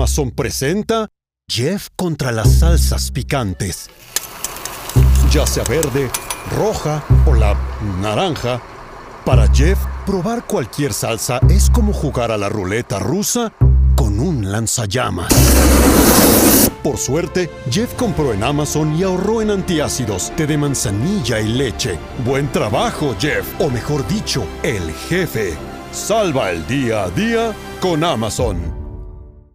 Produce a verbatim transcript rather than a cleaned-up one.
Amazon presenta Jeff contra las salsas picantes. Ya sea verde, roja o la naranja, para Jeff, probar cualquier salsa es como jugar a la ruleta rusa con un lanzallamas. Por suerte, Jeff compró en Amazon y ahorró en antiácidos, té de manzanilla y leche. ¡Buen trabajo, Jeff! O mejor dicho, el jefe. Salva el día a día con Amazon.